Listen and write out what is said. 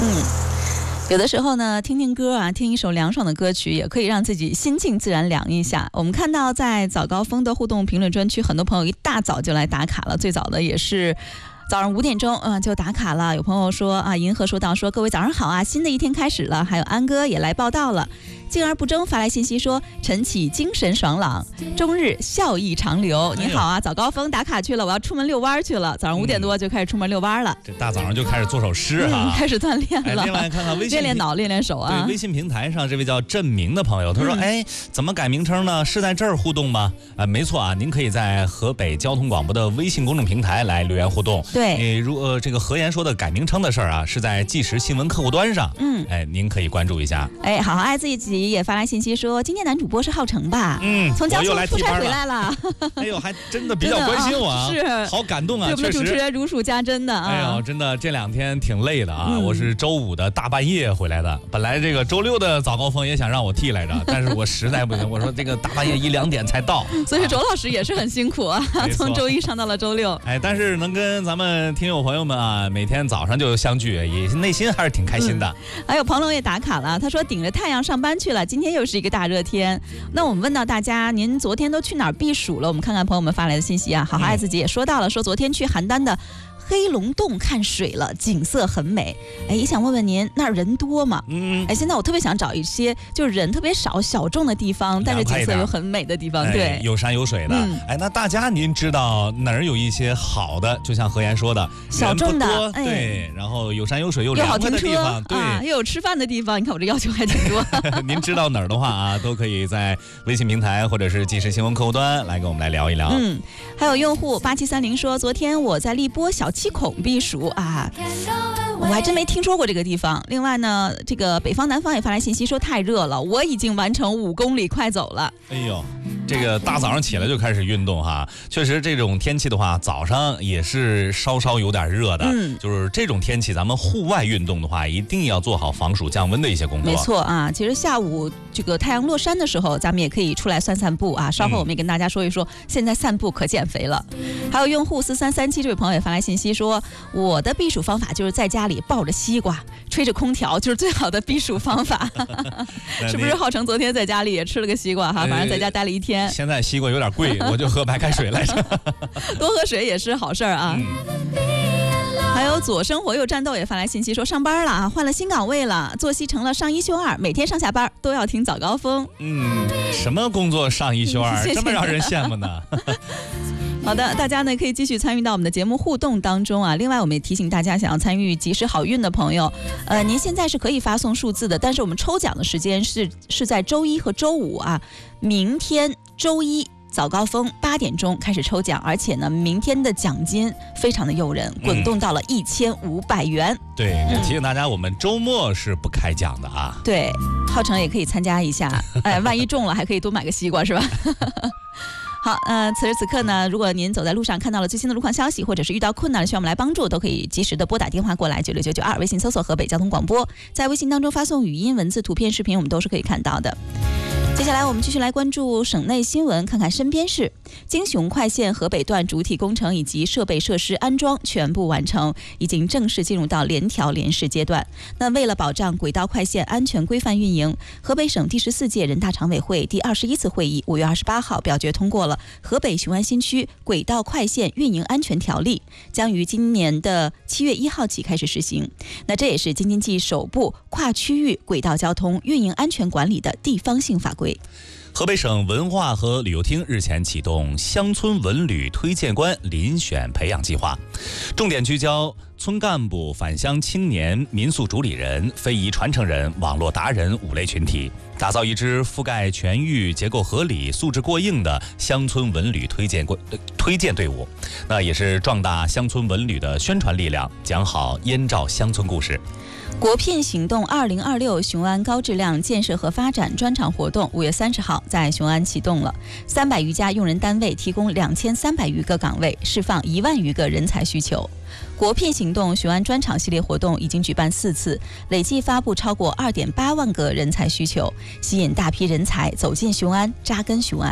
有的时候呢，听听歌啊，听一首凉爽的歌曲，也可以让自己心静自然凉一下。我们看到在早高峰的互动评论专区，很多朋友一大早就来打卡了，最早的也是早上5点钟，就打卡了。有朋友说啊，银河说到说各位早上好啊，新的一天开始了。还有安哥也来报道了。静而不争发来信息说，晨起精神爽朗，终日笑意长流。你好啊，早高峰打卡去了，我要出门遛弯去了。早上5点多就开始出门遛弯了。 这大早上就开始做首诗哈， 开始锻炼了。 另外看看微信练脑练练手啊。 对，微信平台上这位叫振明的朋友，他说，怎么改名称呢？是在这儿互动吗？没错啊，您可以在河北交通广播的微信公众平台来留言互动。 对， 这个何言说的改名称的事儿啊，是在即时新闻客户端上。您可以关注一下。 好好爱自己也发来信息说，今天男主播是浩成吧？从江苏出差回来了。 哎呦，还真的比较关心我啊， 是， 好感动啊！ 对我们的主持人如数家珍的啊。 哎呦，真的这2天挺累的啊。我是周5的大半夜回来的，本来这个周6的早高峰也想让我替来着，但是我实在不行，我说这个大半夜1、2点才到， 所以周老师也是很辛苦啊，从周1上到了周6。 但是能跟咱们听友朋友们啊，每天早上就相聚，也内心还是挺开心的。 还有彭龙也打卡了，他说顶着太阳上班去了，今天又是一个大热天。那我们问到大家，您昨天都去哪儿避暑了？我们看看朋友们发来的信息啊。好好爱自己也说到了，说昨天去邯郸的黑龙洞看水了，景色很美。也想问问您，那儿人多吗？现在我特别想找一些就是人特别少、小众的地方，但是景色又很美的地方。对， 有山有水的。那大家您知道哪儿有一些好的？就像何言说的， 小众的， 对，然后有山有水又凉快的地方，对， 又有吃饭的地方。你看我这要求还挺多。 您知道哪儿的话啊，都可以在微信平台或者是即时新闻客户端来跟我们来聊一聊。 还有用户8730说，昨天我在荔波小七孔避暑啊，我还真没听说过这个地方。另外呢，这个北方南方也发来信息说太热了，我已经完成5公里快走了。 哎呦，这个大早上起来就开始运动哈，确实这种天气的话，早上也是稍稍有点热的。就是这种天气，咱们户外运动的话，一定要做好防暑降温的一些工作。 没错啊，其实下午这个太阳落山的时候，咱们也可以出来散散步啊。稍后我们也跟大家说一说，现在散步可减肥了。还有用户4337这位朋友也发来信息说，我的避暑方法就是在家里抱着西瓜，吹着空调，就是最好的避暑方法。是不是浩成昨天在家里也吃了个西瓜哈？反正在家待了1天。 现在西瓜有点贵，我就喝白开水来着。 多喝水也是好事儿啊。还有左生活右战斗也发来信息说，上班了啊，换了新岗位了，作息成了上1休2，每天上下班都要听早高峰。 什么工作上1休2，这么让人羡慕呢？ 好的，大家呢可以继续参与到我们的节目互动当中啊。另外，我们也提醒大家，想要参与及时好运的朋友，您现在是可以发送数字的，但是我们抽奖的时间是在周1和周5啊。明天周1早高峰8点钟开始抽奖，而且呢，明天的奖金非常的诱人，滚动到了1500元。 对，提醒大家，我们周末是不开奖的啊。 对，浩成也可以参加一下，万一中了还可以多买个西瓜，是吧？好，此时此刻呢，如果您走在路上看到了最新的路况消息，或者是遇到困难了需要我们来帮助，都可以及时的拨打电话过来96992，微信搜索河北交通广播，在微信当中发送语音、文字、图片、视频，我们都是可以看到的。接下来我们继续来关注省内新闻，看看身边事。京雄快线河北段主体工程以及设备设施安装全部完成，已经正式进入到联调联试阶段。那为了保障轨道快线安全规范运营，河北省第14届人大常委会第21次会议5月28号表决通过了河北雄安新区轨道快线运营安全条例，将于今年的7月1号起开始实行。那这也是京津冀首部跨区域轨道交通运营安全管理的地方性法规。 河北省文化和旅游厅日前启动乡村文旅推荐官遴选培养计划，重点聚焦村干部、返乡青年、民宿主理人、非遗传承人、网络达人5类群体，打造一支覆盖全域、结构合理、素质过硬的乡村文旅推荐队伍。那也是壮大乡村文旅的宣传力量，讲好燕赵乡村故事。 国聘行动2026雄安高质量建设和发展专场活动5月30号在雄安启动了，300余家用人单位提供2300余个岗位，释放1万余个人才需求。国聘行动雄安专场系列活动已经举办4次，累计发布超过2.8万个人才需求，吸引大批人才走进雄安，扎根雄安。